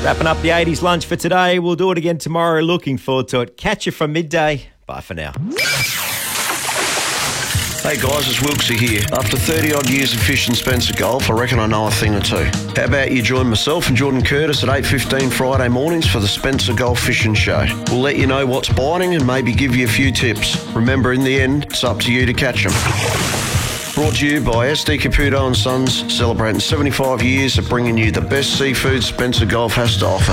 Wrapping up the 80s lunch for today. We'll do it again tomorrow. Looking forward to it. Catch you from midday. Bye for now. Hey guys, it's Wilksy here. After 30 odd years of fishing Spencer Gulf, I reckon I know a thing or two. How about you join myself and Jordan Curtis at 8:15 Friday mornings for the Spencer Gulf Fishing Show. We'll let you know what's biting and maybe give you a few tips. Remember, in the end, it's up to you to catch them. Brought to you by SD Caputo & Sons, celebrating 75 years of bringing you the best seafood Spencer Gulf has to offer.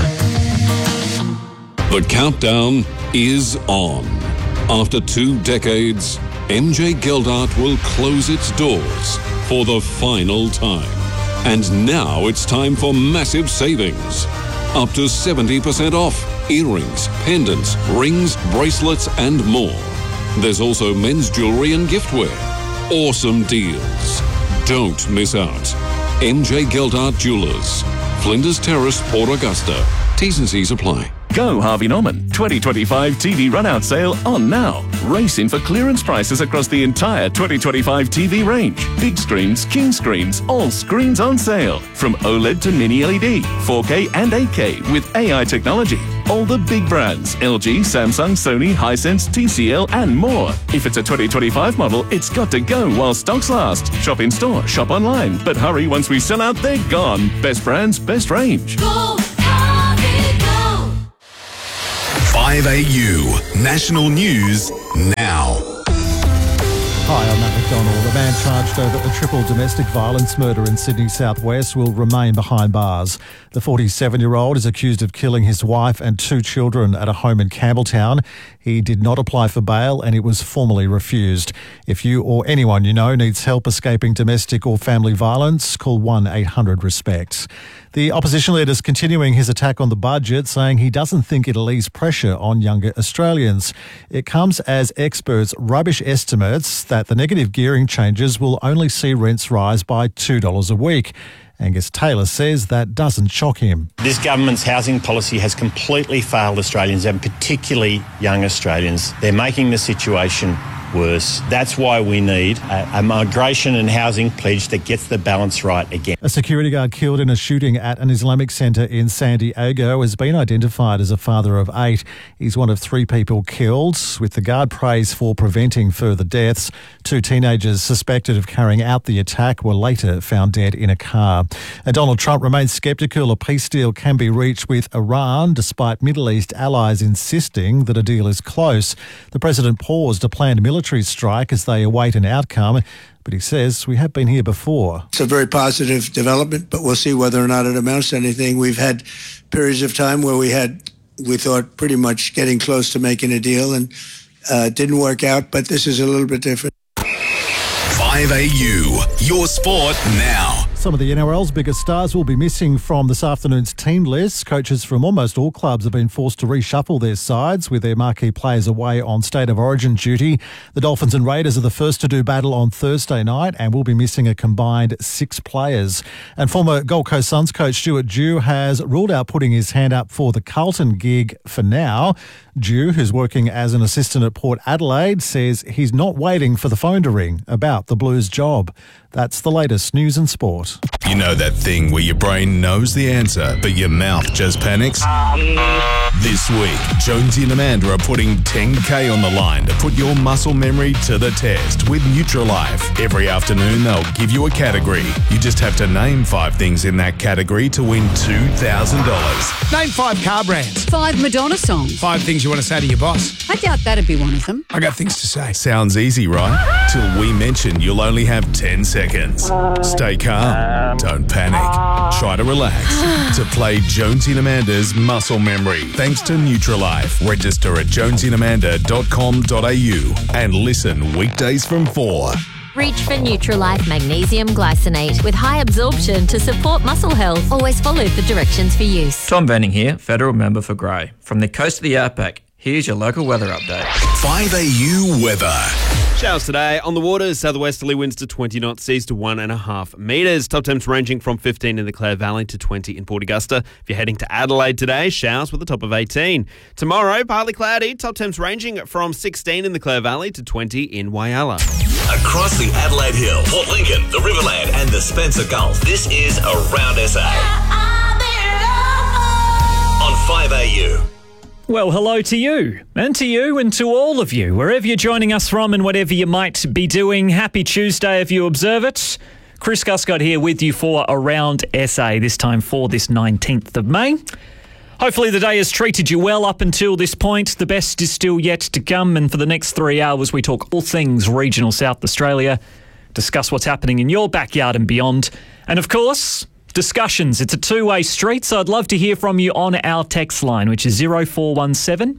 The countdown is on. After 2 decades, MJ Geldart will close its doors for the final time. And now it's time for massive savings. Up to 70% off earrings, pendants, rings, bracelets, and more. There's also men's jewelry and giftware. Awesome deals. Don't miss out. MJ Geldart Jewelers, Flinders Terrace, Port Augusta. T's and C's apply. Go Harvey Norman 2025 TV run-out sale on now. Race in for clearance prices across the entire 2025 TV range. Big screens, king screens, all screens on sale. From OLED to Mini LED, 4K and 8K with AI technology. All the big brands, LG, Samsung, Sony, Hisense, TCL and more. If it's a 2025 model, it's got to go while stocks last. Shop in store, shop online. But hurry, once we sell out, they're gone. Best brands, best range. Go, Harvey, go! 5AU National News now. Hi, I'm Matt McDonald. A man charged over a triple domestic violence murder in Sydney southwest will remain behind bars. The 47-year-old is accused of killing his wife and 2 children at a home in Campbelltown. He did not apply for bail and it was formally refused. If you or anyone you know needs help escaping domestic or family violence, call 1-800-RESPECT. The opposition leader is continuing his attack on the budget, saying he doesn't think it'll ease pressure on younger Australians. It comes as experts rubbish estimates that the negative gearing changes will only see rents rise by $2 a week. Angus Taylor says that doesn't shock him. This government's housing policy has completely failed Australians, and particularly young Australians. They're making the situation worse. That's why we need a migration and housing pledge that gets the balance right again. A security guard killed in a shooting at an Islamic centre in San Diego has been identified as a father of 8. He's one of 3 people killed, with the guard praised for preventing further deaths. 2 teenagers suspected of carrying out the attack were later found dead in a car. And Donald Trump remains sceptical a peace deal can be reached with Iran, despite Middle East allies insisting that a deal is close. The president paused a planned military strike as they await an outcome, but he says we have been here before. It's a very positive development, but we'll see whether or not it amounts to anything. We've had periods of time where we thought pretty much getting close to making a deal, and it didn't work out, but this is a little bit different. 5AU, your sport now. Some of the NRL's biggest stars will be missing from this afternoon's team list. Coaches from almost all clubs have been forced to reshuffle their sides with their marquee players away on State of Origin duty. The Dolphins and Raiders are the first to do battle on Thursday night and will be missing a combined 6 players. And former Gold Coast Suns coach Stuart Dew has ruled out putting his hand up for the Carlton gig for now. Dew, who's working as an assistant at Port Adelaide, says he's not waiting for the phone to ring about the Blues job. That's the latest news and sport. You know that thing where your brain knows the answer, but your mouth just panics? This week, Jonesy and Amanda are putting $10K on the line to put your muscle memory to the test with Nutrilife. Every afternoon, they'll give you a category. You just have to name 5 things in that category to win $2,000. Name 5 car brands. 5 Madonna songs. 5 things you want to say to your boss. I doubt that'd be one of them. I got things to say. Sounds easy, right? Till we mention you'll only have 10 seconds. Stay calm. Don't panic. Try to relax. To play Jonesy and Amanda's Muscle Memory. Thanks to Nutrilife. Register at jonesyandamanda.com.au and listen weekdays from 4. Reach for Nutrilife Magnesium Glycinate with high absorption to support muscle health. Always follow the directions for use. Tom Venning here, Federal Member for Grey. From the coast of the Outback, here's your local weather update. 5AU weather. Showers today on the waters, southwesterly winds to 20 knots, seas to 1.5 metres. Top temps ranging from 15 in the Clare Valley to 20 in Port Augusta. If you're heading to Adelaide today, showers with a top of 18. Tomorrow, partly cloudy, top temps ranging from 16 in the Clare Valley to 20 in Whyalla. Across the Adelaide Hill, Port Lincoln, the Riverland and the Spencer Gulf, this is Around SA. Well, hello to you, and to all of you, wherever you're joining us from and whatever you might be doing. Happy Tuesday if you observe it. Chris Guscott here with you for Around SA, this time for this 19th of May. Hopefully the day has treated you well up until this point. The best is still yet to come, and for the next 3 hours we talk all things regional South Australia, discuss what's happening in your backyard and beyond, and of course, discussions. It's a two-way street, so I'd love to hear from you on our text line, which is 0417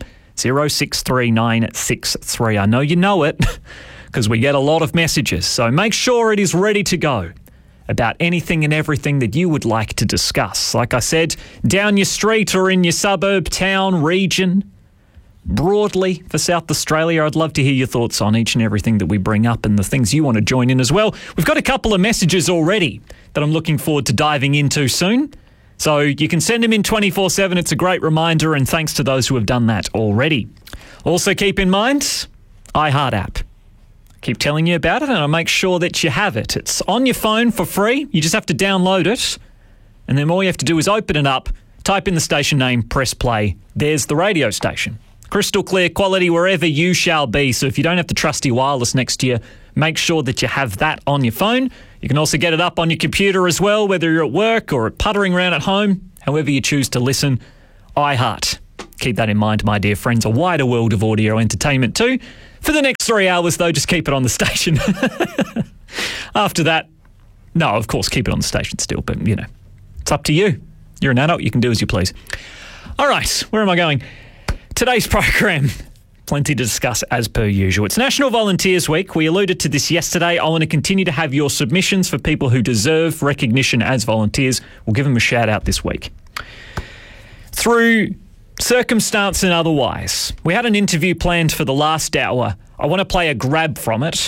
063963. I know you know it because we get a lot of messages, so make sure it is ready to go about anything and everything that you would like to discuss. Like I said, down your street or in your suburb, town, region, broadly for South Australia, I'd love to hear your thoughts on each and everything that we bring up and the things you want to join in as well. We've got a couple of messages already that I'm looking forward to diving into soon. So you can send them in 24/7. It's a great reminder, and thanks to those who have done that already. Also keep in mind, iHeart app. I keep telling you about it, and I'll make sure that you have it. It's on your phone for free. You just have to download it, and then all you have to do is open it up, type in the station name, press play. There's the radio station. Crystal clear quality wherever you shall be. So if you don't have the trusty wireless next to you, make sure that you have that on your phone. You can also get it up on your computer as well, whether you're at work or puttering around at home, however you choose to listen. iHeart. Keep that in mind, my dear friends. A wider world of audio entertainment too. For the next 3 hours, though, just keep it on the station. After that, no, of course, keep it on the station still, but, you know, it's up to you. You're an adult. You can do as you please. All right, where am I going? Today's program, plenty to discuss as per usual. It's National Volunteers Week. We alluded to this yesterday. I want to continue to have your submissions for people who deserve recognition as volunteers. We'll give them a shout out this week. Through circumstance and otherwise, we had an interview planned for the last hour. I want to play a grab from it,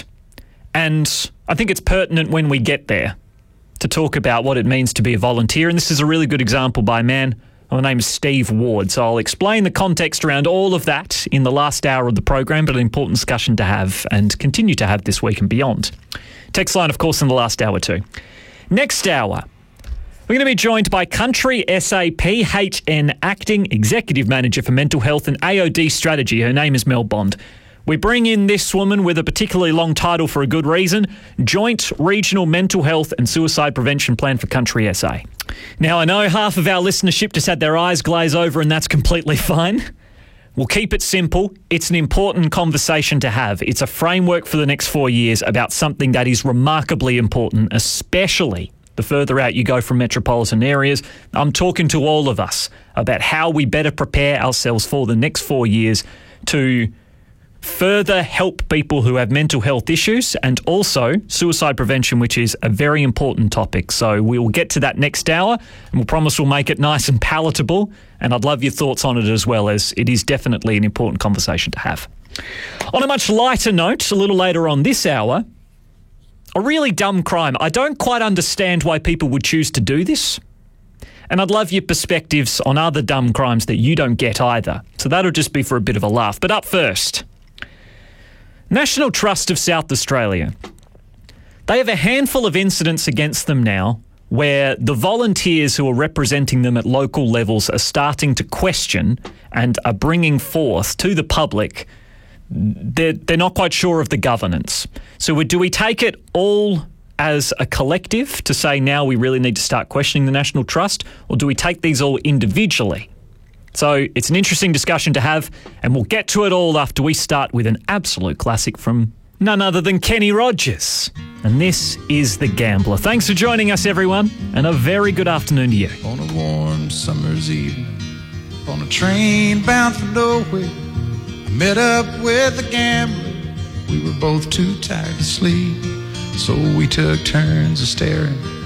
and I think it's pertinent when we get there to talk about what it means to be a volunteer. And this is a really good example by a man. My name is Steve Ward, so I'll explain the context around all of that in the last hour of the program, but an important discussion to have and continue to have this week and beyond. Text line, of course, in the last hour too. Next hour, we're going to be joined by Country SA PHN Acting Executive Manager for Mental Health and AOD Strategy. Her name is Mel Bond. We bring in this woman with a particularly long title for a good reason, Joint Regional Mental Health and Suicide Prevention Plan for Country SA. Now, I know half of our listenership just had their eyes glaze over, and that's completely fine. We'll keep it simple. It's an important conversation to have. It's a framework for the next 4 years about something that is remarkably important, especially the further out you go from metropolitan areas. I'm talking to all of us about how we better prepare ourselves for the next 4 years to further help people who have mental health issues, and also suicide prevention, which is a very important topic. So we will get to that next hour, and we'll promise we'll make it nice and palatable, and I'd love your thoughts on it as well, as it is definitely an important conversation to have. On a much lighter note, a little later on this hour, a really dumb crime. I don't quite understand why people would choose to do this, and I'd love your perspectives on other dumb crimes that you don't get either. So that'll just be for a bit of a laugh. But up first, National Trust of South Australia. They have a handful of incidents against them now where the volunteers who are representing them at local levels are starting to question and are bringing forth to the public they're not quite sure of the governance. So do we take it all as a collective to say now we really need to start questioning the National Trust, or do we take these all individually? So it's an interesting discussion to have, and we'll get to it all after we start with an absolute classic from none other than Kenny Rogers. And this is The Gambler. Thanks for joining us, everyone, and a very good afternoon to you. On a warm summer's evening, on a train bound for nowhere, I met up with a gambler. We were both too tired to sleep, so we took turns of staring